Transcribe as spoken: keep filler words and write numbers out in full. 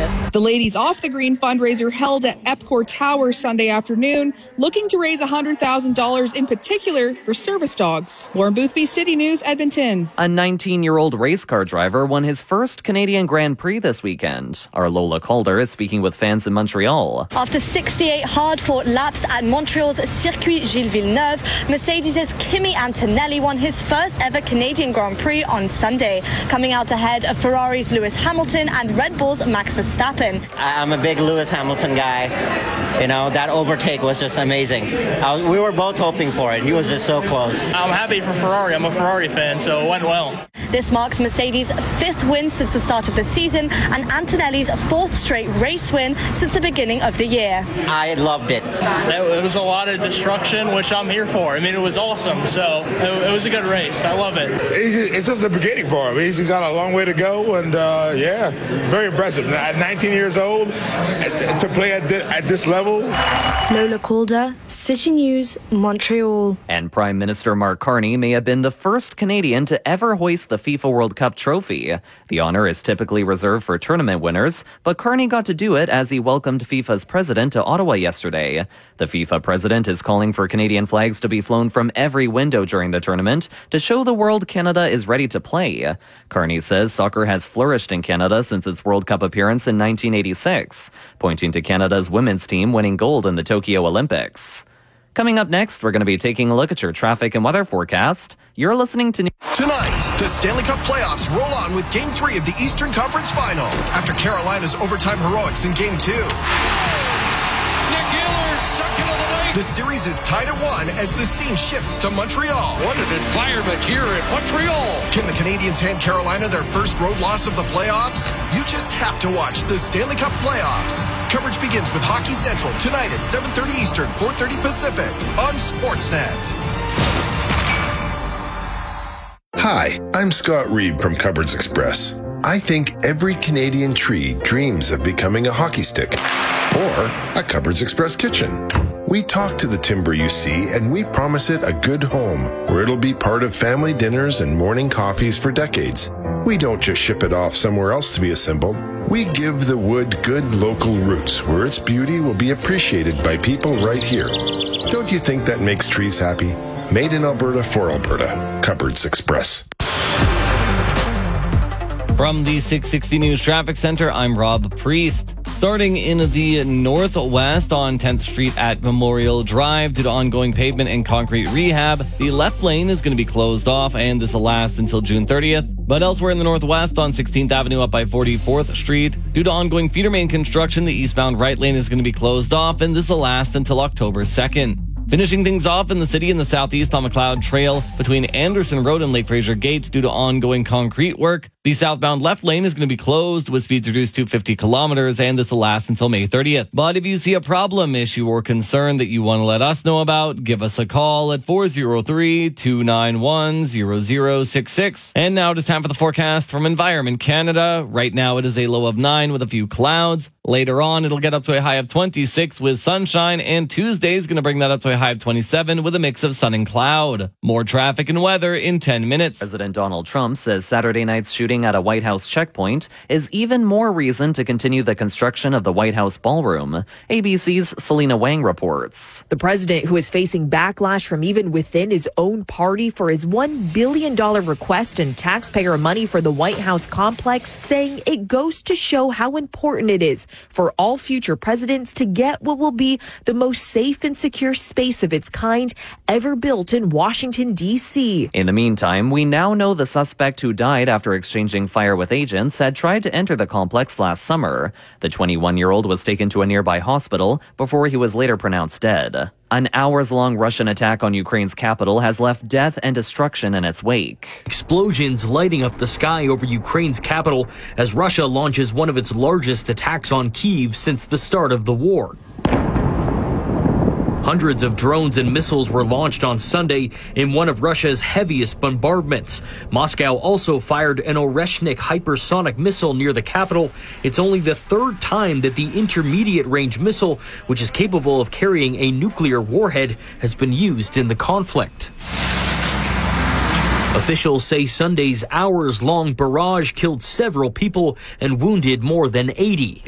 The Ladies Off the Green fundraiser held at Epcor Tower Sunday afternoon, looking to raise one hundred thousand dollars in particular for service dogs. Lauren Boothby, City News, Edmonton. A nineteen-year-old race car driver won his first Canadian Grand Prix this weekend. Our Lola Calder is speaking with fans in Montreal. After sixty-eight hard-fought laps at Montreal's Circuit Gilles Villeneuve, Mercedes' Kimi Antonelli won his first ever Canadian Grand Prix on Sunday, coming out ahead of Ferrari's Lewis Hamilton and Red Bull's Max Verstappen. I'm a big Lewis Hamilton guy. You know, that overtake was just amazing. I was, we were both hoping for it. He was just so close. I'm happy for Ferrari. I'm a Ferrari fan, so it went well. This marks Mercedes' fifth win since the start of the season and Antonelli's fourth straight race win since the beginning of the year. I loved it. It was a lot of destruction, which I'm here for. I mean, it was awesome, so it, it was a good race. I love it. It's just the beginning for him. He's got a long way to go, and uh, yeah, very impressive. At nineteen years old, to play at this, at this level. Lola Calder, City News, Montreal. And Prime Minister Mark Carney may have been the first Canadian to ever hoist the FIFA World Cup trophy. The honor is typically reserved for tournament winners, but Carney got to do it as he welcomed FIFA's president to Ottawa yesterday. The FIFA president is calling for Canadian flags to be flown from every window during the tournament to show the world Canada is ready to play. Carney says soccer has flourished in Canada since its World Cup appearance in nineteen eighty-six, pointing to Canada's women's team winning gold in the Tokyo Olympics. Coming up next, we're going to be taking a look at your traffic and weather forecast. You're listening to... Tonight, the Stanley Cup playoffs roll on with Game three of the Eastern Conference Final after Carolina's overtime heroics in Game two. Nick Ehlers, second of the night. The series is tied at one as the scene shifts to Montreal. What an environment here in Montreal. Can the Canadiens hand Carolina their first road loss of the playoffs? You just have to watch the Stanley Cup playoffs. Coverage begins with Hockey Central tonight at seven thirty Eastern, four thirty Pacific on Sportsnet. Hi, I'm Scott Reed from Cupboards Express. I think every Canadian tree dreams of becoming a hockey stick or a Cupboards Express kitchen. We talk to the timber you see, and we promise it a good home where it'll be part of family dinners and morning coffees for decades. We don't just ship it off somewhere else to be assembled. We give the wood good local roots where its beauty will be appreciated by people right here. Don't you think that makes trees happy? Made in Alberta for Alberta. Cupboards Express. From the six sixty News Traffic Center, I'm Rob Priest. Starting in the northwest on tenth Street at Memorial Drive due to ongoing pavement and concrete rehab, the left lane is going to be closed off, and this will last until June thirtieth. But elsewhere in the northwest on sixteenth Avenue up by forty-fourth Street, due to ongoing feeder main construction, the eastbound right lane is going to be closed off, and this will last until October second. Finishing things off in the city in the southeast on McLeod Trail between Anderson Road and Lake Fraser Gate due to ongoing concrete work. The southbound left lane is going to be closed with speeds reduced to fifty kilometers, and this will last until May thirtieth. But if you see a problem, issue, or concern that you want to let us know about, give us a call at four oh three, two nine one, zero zero six six. And now it is time for the forecast from Environment Canada. Right now it is a low of nine with a few clouds. Later on, it'll get up to a high of twenty-six with sunshine, and Tuesday is going to bring that up to a high of twenty-seven with a mix of sun and cloud. More traffic and weather in ten minutes. President Donald Trump says Saturday night's shooting at a White House checkpoint is even more reason to continue the construction of the White House ballroom. A B C's Selena Wang reports. The president, who is facing backlash from even within his own party for his one billion dollars request and taxpayer money for the White House complex, saying it goes to show how important it is for all future presidents to get what will be the most safe and secure space of its kind ever built in Washington, D C. In the meantime, we now know the suspect who died after exchanging fire with agents had tried to enter the complex last summer. The twenty-one-year-old was taken to a nearby hospital before he was later pronounced dead. An hours-long Russian attack on Ukraine's capital has left death and destruction in its wake. Explosions lighting up the sky over Ukraine's capital as Russia launches one of its largest attacks on Kyiv since the start of the war. Hundreds of drones and missiles were launched on Sunday in one of Russia's heaviest bombardments. Moscow also fired an Oreshnik hypersonic missile near the capital. It's only the third time that the intermediate-range missile, which is capable of carrying a nuclear warhead, has been used in the conflict. Officials say Sunday's hours-long barrage killed several people and wounded more than eighty.